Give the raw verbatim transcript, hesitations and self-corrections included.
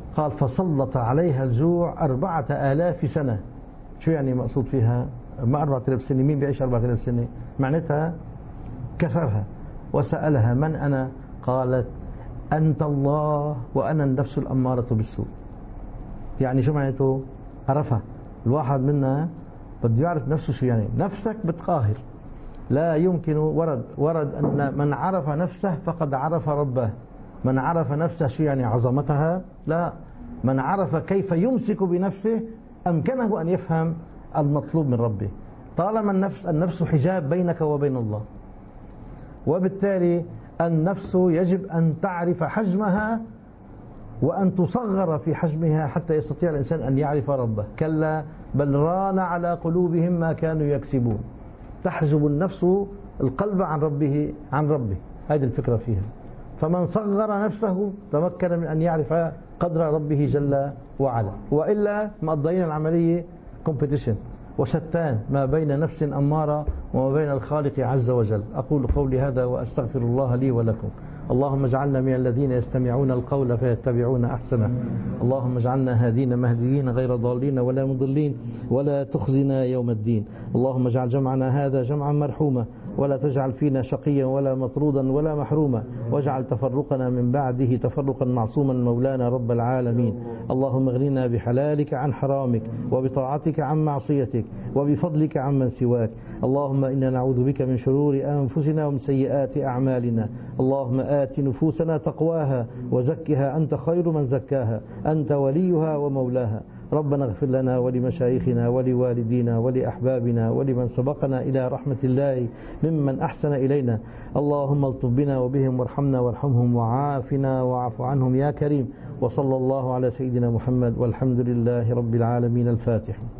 قال فسلط عليها الجوع أربعة آلاف سنة. شو يعني مقصود فيها؟ ما أربعة آلاف سنة، مين بيعيش أربعة آلاف سنة؟ معناتها كسرها وسألها من أنا؟ قالت أنت الله وأنا النفس الأمارة بالسوء. يعني شو معناته؟ عرفها. الواحد منا بده يعرف نفسه شو يعني. نفسك بتقاهر، لا يمكن. ورد ورد أن من عرف نفسه فقد عرف ربه. من عرف نفسه شو يعني؟ عظمتها؟ لا، من عرف كيف يمسك بنفسه أمكنه أن يفهم المطلوب من ربه. طالما النفس النفس حجاب بينك وبين الله، وبالتالي النفس يجب أن تعرف حجمها وأن تصغر في حجمها حتى يستطيع الإنسان أن يعرف ربه. كلا بل ران على قلوبهم ما كانوا يكسبون. تحجب النفس القلب عن ربه عن ربه. هذه الفكرة فيها. فمن صغر نفسه تمكن من أن يعرف قدر ربه جل وعلا، وإلا مقضيين العملية كومبيتيشن وشتان ما بين نفس أمارة وما بين الخالق عز وجل. أقول قولي هذا وأستغفر الله لي ولكم. اللهم اجعلنا من الذين يستمعون القول فيتبعون أحسنه. اللهم اجعلنا هادين مهديين غير ضالين ولا مضلين، ولا تخزنا يوم الدين. اللهم اجعل جمعنا هذا جمعا مرحوما، ولا تجعل فينا شقيا ولا مطرودا ولا محروما، واجعل تفرقنا من بعده تفرقا معصوما مولانا رب العالمين. اللهم اغننا بحلالك عن حرامك، وبطاعتك عن معصيتك، وبفضلك عن من سواك. اللهم إنا نعوذ بك من شرور أنفسنا ومن سيئات أعمالنا. اللهم آت نفوسنا تقواها وزكها أنت خير من زكاها، أنت وليها ومولاها. ربنا اغفر لنا ولمشايخنا ولوالدينا ولأحبابنا ولمن سبقنا إلى رحمة الله ممن أحسن إلينا. اللهم الطف بنا وبهم وارحمنا وارحمهم وعافنا واعف عنهم يا كريم. وصلى الله على سيدنا محمد والحمد لله رب العالمين. الفاتح.